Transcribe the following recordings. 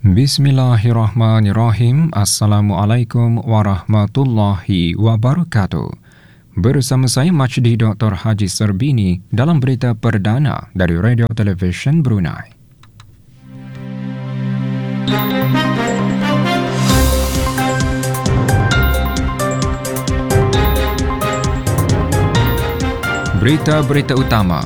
Bismillahirrahmanirrahim. Assalamualaikum warahmatullahi wabarakatuh. Bersama saya Majdi Dr. Haji Serbini dalam berita perdana dari Radio Television Brunei. Berita-berita utama.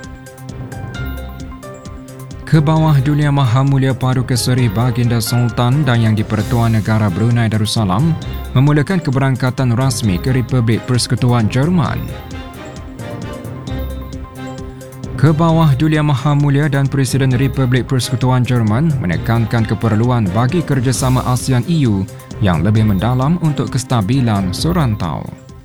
Kebawah Duli Yang Maha Mulia Paduka Seri Baginda Sultan dan Yang di-Pertuan Negara Brunei Darussalam memulakan keberangkatan rasmi ke Republik Persekutuan Jerman. Kebawah Duli Yang Maha Mulia dan Presiden Republik Persekutuan Jerman menekankan keperluan bagi kerjasama ASEAN-EU yang lebih mendalam untuk kestabilan serantau.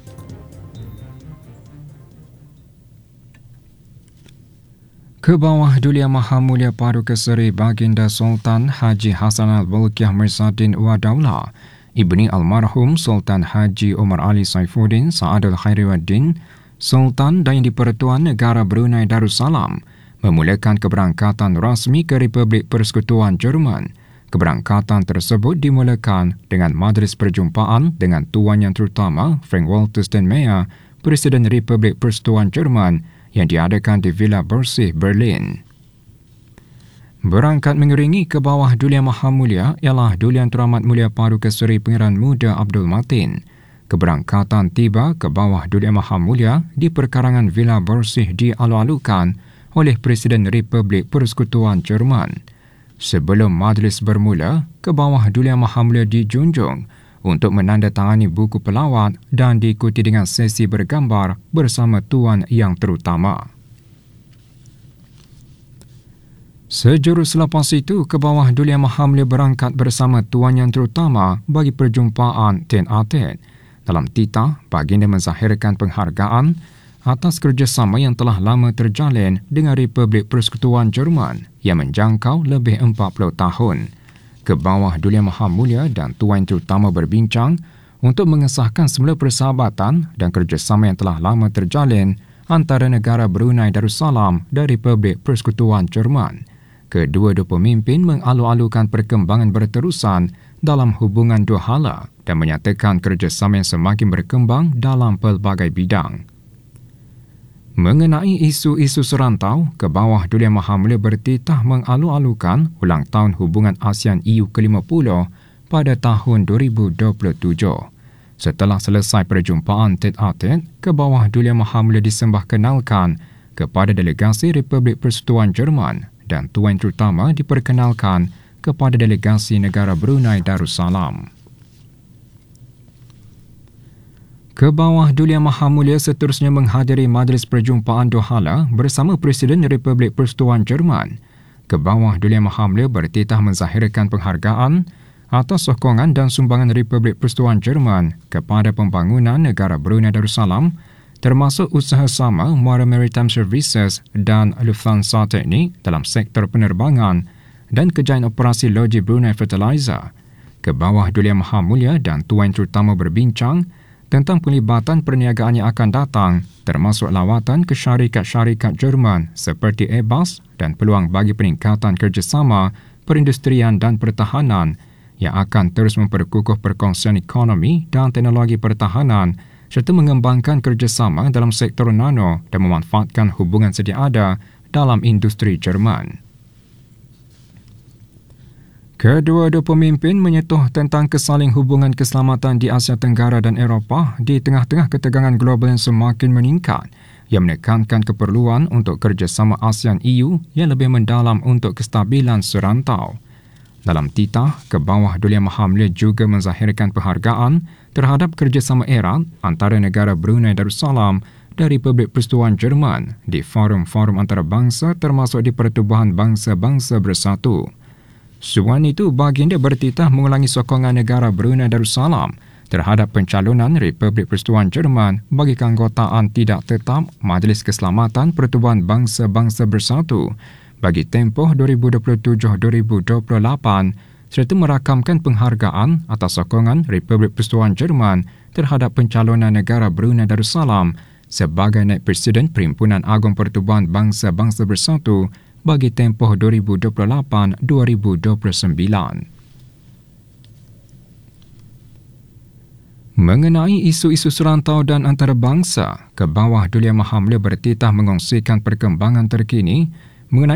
Kebawah Duli Yang Maha Mulia Paduka Seri Baginda Sultan Haji Hassan Al-Bolkiah Mirzadin Wadaula, Ibni Almarhum Sultan Haji Omar Ali Saifuddin Sa'adul Khairiwaddin, Sultan dan Yang di-Pertuan Negara Brunei Darussalam memulakan keberangkatan rasmi ke Republik Persekutuan Jerman. Keberangkatan tersebut dimulakan dengan majlis perjumpaan dengan Tuan Yang Terutama Frank-Walter Steinmeier, Presiden Republik Persekutuan Jerman, yang diadakan di Villa Bersih, Berlin. Berangkat mengiringi Kebawah Duli Yang Maha Mulia ialah Duli Yang Teramat Mulia Paduka Seri Pangeran Muda Abdul Matin. Keberangkatan tiba ke bawah Duli Yang Maha Mulia di perkarangan Villa Bersih dialu-alukan oleh Presiden Republik Persekutuan Jerman. Sebelum majlis bermula, Kebawah Duli Yang Maha Mulia dijunjung untuk menandatangani buku pelawat dan diikuti dengan sesi bergambar bersama Tuan Yang Terutama. Sejurus selepas itu, Kebawah Duli Yang Maha Mulia berangkat bersama Tuan Yang Terutama bagi perjumpaan tete-a-tete. Dalam titah, baginda menzahirkan penghargaan atas kerjasama yang telah lama terjalin dengan Republik Persekutuan Jerman yang menjangkau lebih 40 tahun. Kebawah Duli Yang Maha Mulia dan Tuan Yang Terutama berbincang untuk mengesahkan semula persahabatan dan kerjasama yang telah lama terjalin antara negara Brunei Darussalam dan Republik Persekutuan Jerman. Kedua-dua pemimpin mengalu-alukan perkembangan berterusan dalam hubungan dua hala dan menyatakan kerjasama yang semakin berkembang dalam pelbagai bidang. Mengenai isu-isu serantau, Kebawah Duli Yang Maha Mulia bertitah mengalu-alukan ulang tahun hubungan ASEAN-EU ke-50 pada tahun 2027. Setelah selesai perjumpaan tete-a-tete, Kebawah Duli Yang Maha Mulia disembah kenalkan kepada delegasi Republik Persekutuan Jerman dan Tuan Terutama diperkenalkan kepada delegasi negara Brunei Darussalam. Kebawah Duli Yang Maha Mulia seterusnya menghadiri majlis perjumpaan dua hala bersama Presiden Republik Persekutuan Jerman. Kebawah Duli Yang Maha Mulia bertitah menzahirkan penghargaan atas sokongan dan sumbangan Republik Persekutuan Jerman kepada pembangunan negara Brunei Darussalam, termasuk usaha sama Muara Maritime Services dan Lufthansa Teknik dalam sektor penerbangan dan kejayaan operasi loji Brunei Fertilizer. Kebawah Duli Yang Maha Mulia dan Tuan Terutama berbincang tentang pelibatan perniagaan yang akan datang, termasuk lawatan ke syarikat-syarikat Jerman seperti Airbus dan peluang bagi peningkatan kerjasama perindustrian dan pertahanan yang akan terus memperkukuh perkongsian ekonomi dan teknologi pertahanan serta mengembangkan kerjasama dalam sektor nano dan memanfaatkan hubungan sedia ada dalam industri Jerman. Kedua-dua pemimpin menyentuh tentang kesaling hubungan keselamatan di Asia Tenggara dan Eropah di tengah-tengah ketegangan global yang semakin meningkat yang menekankan keperluan untuk kerjasama ASEAN-EU yang lebih mendalam untuk kestabilan serantau. Dalam titah, Kebawah Duli Yang Maha Mulia juga menzahirkan penghargaan terhadap kerjasama erat antara negara Brunei Darussalam dan Republik Persekutuan Jerman di forum-forum antarabangsa termasuk di Pertubuhan Bangsa-Bangsa Bersatu. Selain itu, baginda bertitah mengulangi sokongan negara Brunei Darussalam terhadap pencalonan Republik Persekutuan Jerman bagi keanggotaan tidak tetap Majlis Keselamatan Pertubuhan Bangsa-Bangsa Bersatu bagi tempoh 2027-2028 serta merakamkan penghargaan atas sokongan Republik Persekutuan Jerman terhadap pencalonan negara Brunei Darussalam sebagai naib Presiden Perhimpunan Agung Pertubuhan Bangsa-Bangsa Bersatu bagi tempoh 2028-2029. Mengenai isu-isu serantau dan antarabangsa, Kebawah Duli Mahamlia bertitah mengongsikan perkembangan terkini